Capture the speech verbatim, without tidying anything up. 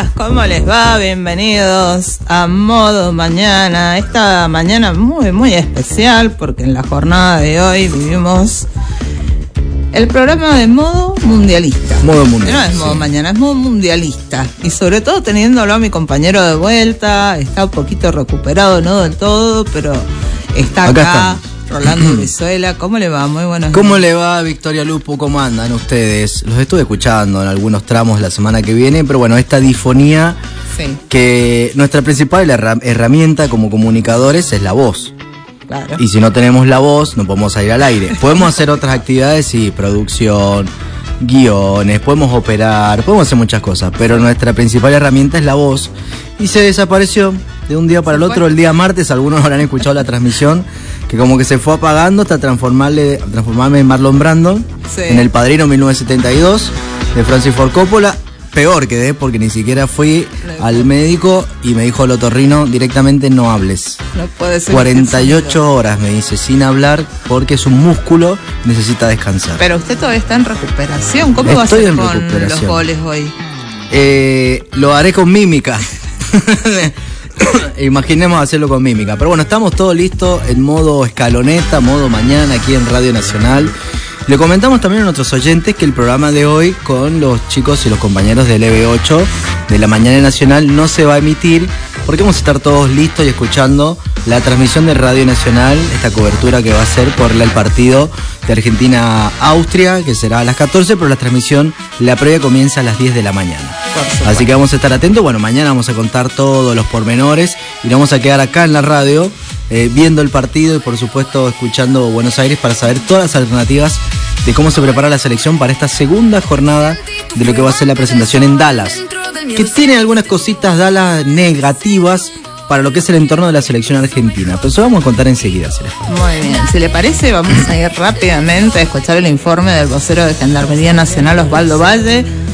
días, ¿cómo les va? Bienvenidos a Modo Mañana. Esta mañana muy, muy especial porque en la jornada de hoy vivimos el programa de Modo Mundialista. Modo Mundialista. No es Modo sí. Mañana, es Modo Mundialista. Y sobre todo teniéndolo a mi compañero de vuelta. Está un poquito recuperado, no del todo, pero está acá. acá Rolando Brizuela, ¿cómo le va? Muy buenos ¿Cómo días. le va, Victoria Lupo? ¿Cómo andan ustedes? Los estuve escuchando en algunos tramos la semana que viene, pero bueno, esta difonía, Sí, que nuestra principal herra- herramienta como comunicadores es la voz. claro. Y si no tenemos la voz, no podemos salir al aire. Podemos hacer otras actividades, sí, producción, guiones, podemos operar, podemos hacer muchas cosas, pero nuestra principal herramienta es la voz. Y se desapareció de un día para el otro. El día martes, algunos habrán escuchado la transmisión, que como que se fue apagando hasta transformarle, transformarme en Marlon Brando, Sí. en El Padrino mil novecientos setenta y dos, de Francis Ford Coppola. Peor quedé porque ni siquiera fui al médico y me dijo el otorrino directamente: no hables. No puede ser. cuarenta y ocho horas, me dice, sin hablar, porque es un músculo, necesita descansar. Pero usted todavía está en recuperación. ¿Cómo va a Estoy ser en con recuperación. los goles hoy? Eh, lo haré con mímica. Imaginemos hacerlo con mímica. Pero bueno, estamos todos listos en modo escaloneta, modo mañana aquí en Radio Nacional. Le comentamos también a nuestros oyentes que el programa de hoy con los chicos y los compañeros del E B ocho de la Mañana Nacional no se va a emitir porque vamos a estar todos listos y escuchando la transmisión de Radio Nacional, esta cobertura que va a ser por el partido de Argentina-Austria, que será a las catorce, pero la transmisión, la previa, comienza a las diez de la mañana. Así que vamos a estar atentos. Bueno, mañana vamos a contar todos los pormenores y nos vamos a quedar acá en la radio eh, viendo el partido y por supuesto escuchando Buenos Aires para saber todas las alternativas de cómo se prepara la selección para esta segunda jornada de lo que va a ser la presentación en Dallas, que tiene algunas cositas Dallas negativas para lo que es el entorno de la selección argentina, pero eso vamos a contar enseguida. ¿Sí? Muy bien. Si le parece, vamos a ir rápidamente a escuchar el informe del vocero de Gendarmería Nacional, Osvaldo Valle.